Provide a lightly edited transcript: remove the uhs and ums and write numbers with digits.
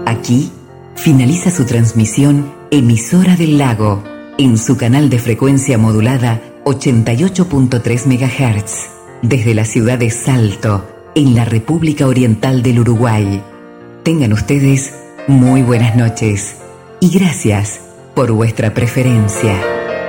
Aquí finaliza su transmisión Emisora del Lago, en su canal de frecuencia modulada 88.3 MHz, desde la ciudad de Salto, en la República Oriental del Uruguay. Tengan ustedes muy buenas noches y gracias por vuestra preferencia.